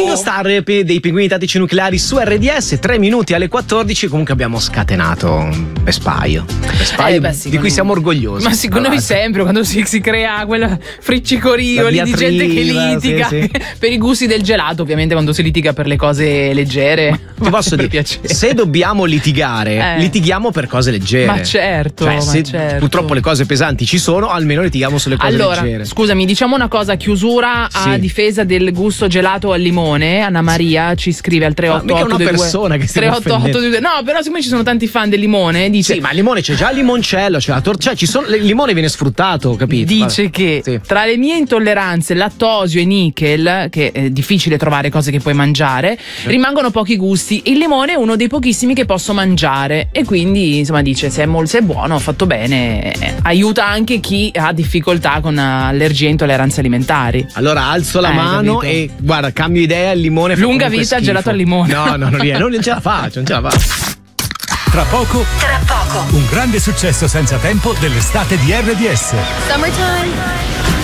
Radio Star dei Pinguini Tattici Nucleari su RDS, 3 minuti alle 14. Comunque abbiamo scatenato un vespaio di cui siamo orgogliosi. Ma secondo noi sempre, quando si crea quella friccicorio lì di gente che litiga, sì. Per i gusti del gelato, ovviamente quando si litiga per le cose leggere. Ti posso dire, se dobbiamo litigare, litighiamo per cose leggere. Ma certo, certo. Purtroppo le cose pesanti ci sono, almeno litighiamo sulle cose leggere. Scusami, diciamo una cosa a chiusura, a difesa del gusto gelato al limone. Anna Maria ci scrive al 388 una persona che 388. No, però siccome ci sono tanti fan del limone, dice sì, ma il limone c'è già il limoncello, c'è la cioè il limone viene sfruttato, capito? Dice che tra le mie intolleranze lattosio e nickel, che è difficile trovare cose che puoi mangiare, rimangono pochi gusti. Il limone è uno dei pochissimi che posso mangiare e quindi insomma dice se è buono, fatto bene, aiuta anche chi ha difficoltà con allergie e intolleranze alimentari. Allora alzo la mano, capito? E guarda, cambio idea, il limone fa lunga vita al gelato al limone. No, non ce la faccio. Tra poco un grande successo senza tempo dell'estate di RDS. Summertime.